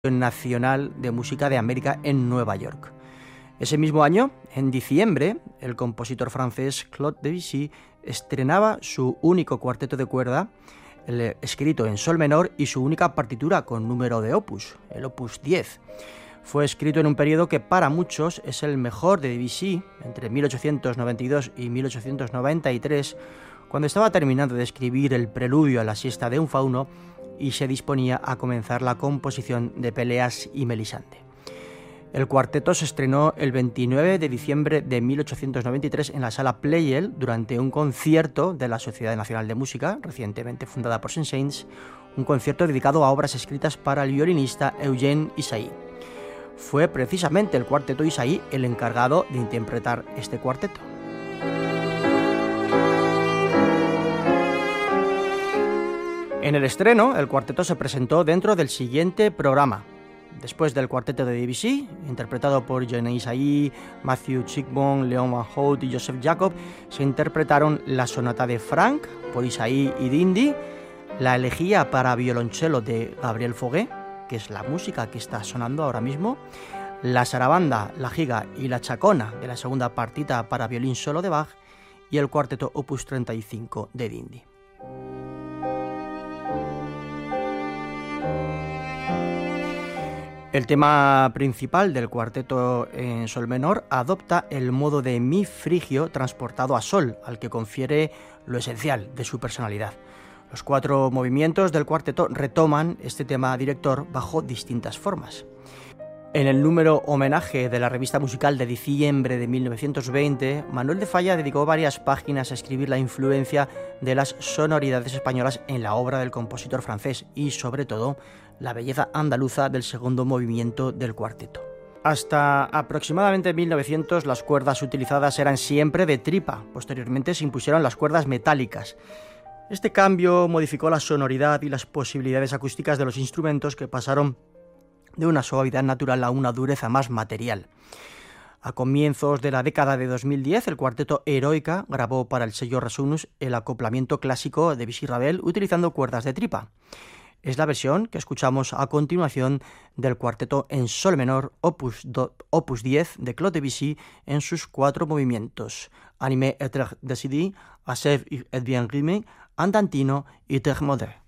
Nacional de Música de América en Nueva York. Ese mismo año, en diciembre, el compositor francés Claude Debussy estrenaba su único cuarteto de cuerda, escrito en sol menor, y su única partitura con número de opus, el opus 10. Fue escrito en un periodo que para muchos es el mejor de Debussy, entre 1892 y 1893, cuando estaba terminando de escribir el preludio a la siesta de un fauno y se disponía a comenzar la composición de Péléas y Mélisande. El cuarteto se estrenó el 29 de diciembre de 1893 en la sala Pleyel durante un concierto de la Sociedad Nacional de Música, recientemente fundada por Saint-Saëns, un concierto dedicado a obras escritas para el violinista Eugène Ysaÿe. Fue precisamente el cuarteto Ysaÿe el encargado de interpretar este cuarteto. En el estreno, el cuarteto se presentó dentro del siguiente programa. Después del cuarteto de Debussy, interpretado por Eugène Ysaÿe, Matthew Chigbourn, Léon Van Hout y Joseph Jacob, se interpretaron la sonata de Franck por Ysaÿe y d'Indy, la elegía para violonchelo de Gabriel Fauré, que es la música que está sonando ahora mismo, la sarabanda, la giga y la chacona de la segunda partita para violín solo de Bach y el cuarteto opus 35 de d'Indy. El tema principal del cuarteto en sol menor adopta el modo de mi frigio transportado a sol, al que confiere lo esencial de su personalidad. Los 4 movimientos del cuarteto retoman este tema director bajo distintas formas. En el número homenaje de la revista musical de diciembre de 1920, Manuel de Falla dedicó varias páginas a escribir la influencia de las sonoridades españolas en la obra del compositor francés y, sobre todo, la belleza andaluza del segundo movimiento del cuarteto. Hasta aproximadamente 1900 las cuerdas utilizadas eran siempre de tripa. Posteriormente se impusieron las cuerdas metálicas. Este cambio modificó la sonoridad y las posibilidades acústicas de los instrumentos, que pasaron de una suavidad natural a una dureza más material. A comienzos de la década de 2010, el cuarteto Heroica grabó para el sello Resonus el acoplamiento clásico de Debussy-Ravel utilizando cuerdas de tripa. Es la versión que escuchamos a continuación del cuarteto en sol menor opus 10 de Claude Debussy en sus 4 movimientos: Animé et décidé, Achève et bien rimé, Andantino y Terre moderne.